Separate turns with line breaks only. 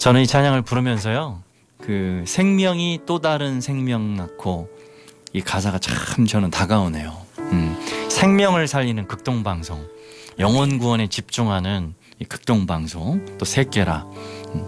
저는 이 찬양을 부르면서요, 그 생명이 또 다른 생명 낳고, 이 가사가 참 저는 다가오네요. 생명을 살리는 극동방송, 영혼 구원에 집중하는 이 극동방송, 또 새끼라